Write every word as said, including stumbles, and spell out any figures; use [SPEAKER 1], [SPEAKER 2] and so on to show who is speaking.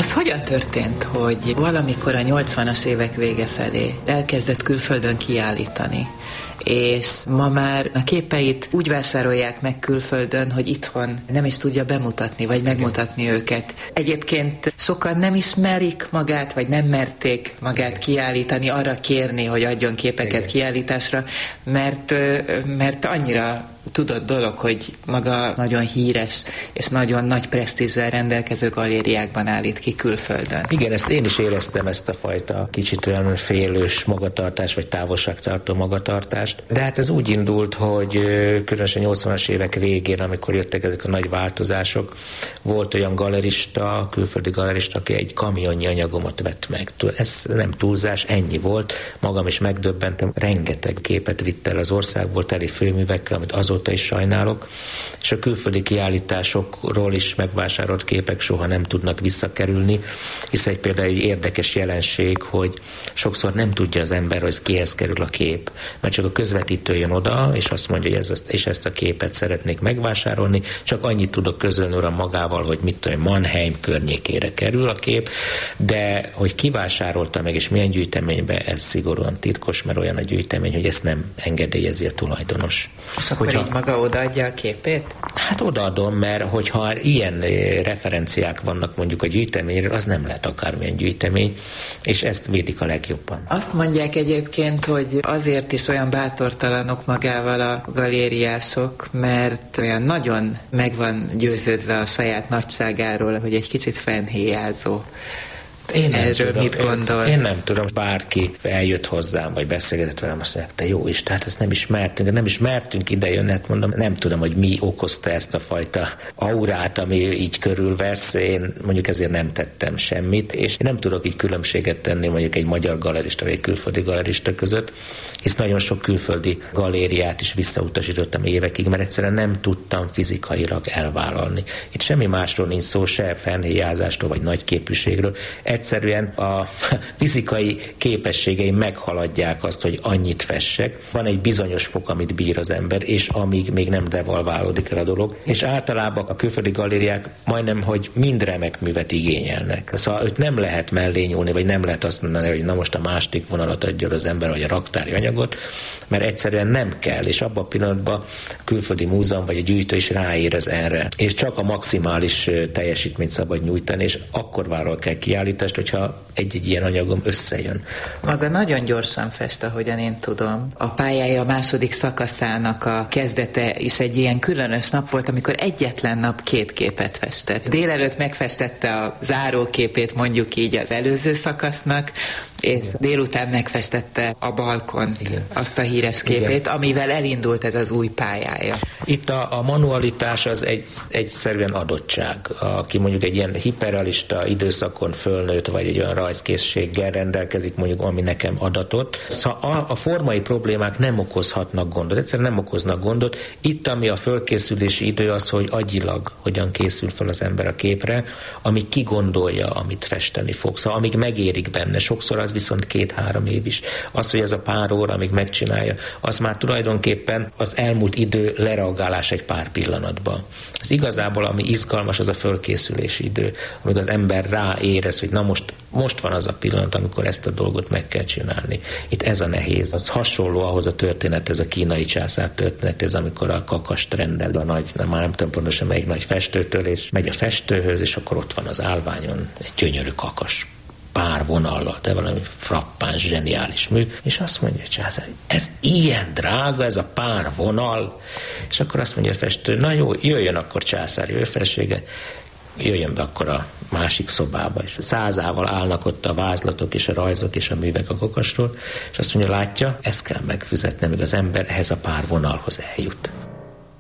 [SPEAKER 1] Az hogyan történt, hogy valamikor a nyolcvanas évek vége felé elkezdett külföldön kiállítani, és ma már a képeit úgy vásárolják meg külföldön, hogy itthon nem is tudja bemutatni, vagy megmutatni őket. Egyébként sokan nem ismerik magát, vagy nem merték magát kiállítani, arra kérni, hogy adjon képeket Igen. kiállításra, mert, mert annyira tudott dolog, hogy maga nagyon híres és nagyon nagy presztízsel rendelkező galériákban állít ki külföldön.
[SPEAKER 2] Igen, ezt én is éreztem, ezt a fajta kicsit olyan félős magatartás, vagy távolságtartó magatartást. De hát ez úgy indult, hogy különösen nyolcvanas évek végén, amikor jöttek ezek a nagy változások, volt olyan galerista, külföldi galerista, aki egy kamionnyi anyagomat vett meg. Ez nem túlzás, ennyi volt. Magam is megdöbbentem, rengeteg képet vitt el az országból, teli főművekkel, amit azóta is sajnálok, és a külföldi kiállításokról is megvásárolt képek soha nem tudnak visszakerülni, hiszen egy például egy érdekes jelenség, hogy sokszor nem tudja az ember, hogy kihez kerül a kép, mert csak a közvetítő jön oda, és azt mondja, hogy ez, és ezt a képet szeretnék megvásárolni, csak annyit tudok közölni uram magával, hogy mit tudom, Mannheim környékére kerül a kép, de hogy kivásárolta meg, és milyen gyűjteménybe, ez szigorúan titkos, mert olyan a gyűjtemény, hogy ezt nem engedélyezi a tulajdonos.
[SPEAKER 1] És akkor hogyha... így maga odaadja a képét?
[SPEAKER 2] Hát odaadom, mert hogyha ilyen referenciák vannak mondjuk a gyűjteményről, az nem lehet akármilyen gyűjtemény, és ezt védik a legjobban.
[SPEAKER 1] Azt mondják egyébként, hogy azért is olyan bátortalanok magával a galériások, mert olyan nagyon meg van győződve a saját nagyságáról, hogy egy kicsit fennhéjázó.
[SPEAKER 2] Én
[SPEAKER 1] Erről
[SPEAKER 2] tudom,
[SPEAKER 1] mit gondol?
[SPEAKER 2] Én, én nem tudom, bárki eljött hozzám, vagy beszélgetett velem, azt mondják, te jó is, tehát ezt nem ismertünk, nem ismertünk ide jönni, hát mondom, nem tudom, hogy mi okozta ezt a fajta aurát, ami így körülvesz, én mondjuk ezért nem tettem semmit, és én nem tudok így különbséget tenni mondjuk egy magyar galerista, vagy egy külföldi galerista között, hisz nagyon sok külföldi galériát is visszautasítottam évekig, mert egyszerűen nem tudtam fizikailag elvállalni. Itt semmi másról nincs szó, se fennhéjázástól, vagy nagyképűségről. Egyszerűen a fizikai képességeim meghaladják azt, hogy annyit fessek. Van egy bizonyos fok, amit bír az ember, és amíg még nem devalválódik el a dolog. És általában a külföldi galériák majdnem, hogy mind remek művet igényelnek. Szóval őt nem lehet mellé nyúlni, vagy nem lehet azt mondani, hogy na most a második vonalat adja az ember, vagy a raktári anyagot, mert egyszerűen nem kell, és abban a pillanatban a külföldi múzeum, vagy a gyűjtő is ráérez erre. És csak a maximális teljesítményt szabad nyújtani, és akkor vállal kell kiállítani, hogyha egy-egy ilyen anyagom összejön.
[SPEAKER 1] Maga nagyon gyorsan fest, ahogyan én tudom. A pályája a második szakaszának a kezdete is egy ilyen különös nap volt, amikor egyetlen nap két képet festett. Délelőtt megfestette a záróképét, mondjuk így az előző szakasznak, és Igen. délután megfestette a balkon Igen. azt a híres képét, Igen. amivel elindult ez az új pályája.
[SPEAKER 2] Itt a, a manualitás az egy, egyszerűen adottság. Aki mondjuk egy ilyen hiperrealista időszakon fölnőtt, vagy egy olyan rajzkészséggel rendelkezik, mondjuk, ami nekem adatot. Szóval a, a formai problémák nem okozhatnak gondot, egyszerűen nem okoznak gondot. Itt, ami a fölkészülési idő, az, hogy agyilag hogyan készül fel az ember a képre, amíg kigondolja, amit festeni fog. Szóval amíg megérik benne, sokszor az viszont két-három év is. Az, hogy ez a pár óra, amíg megcsinálja, az már tulajdonképpen az elmúlt idő lereagálás egy pár pillanatban. Az igazából, ami izgalmas, az a fölkészülési idő, amíg az ember ráérez, hogy na most, most van az a pillanat, amikor ezt a dolgot meg kell csinálni. Itt ez a nehéz. Az hasonló ahhoz a történet, ez a kínai császár történet, ez amikor a kakast rendel a nagy, nem, már nem tudom pontosan melyik nagy festőtől, és megy a festőhöz, és akkor ott van az állványon egy gyönyörű kakas pár vonallal, de valami frappáns, zseniális mű, és azt mondja a császár, ez ilyen drága, ez a pár vonal, és akkor azt mondja a festő, na jó, jöjjön akkor császári őfelsége, jöjjön be akkor a másik szobába, és százával állnak ott a vázlatok és a rajzok és a művek a kakasról, és azt mondja, látja, ezt kell megfizetni, míg az ember ehhez a pár vonalhoz eljut.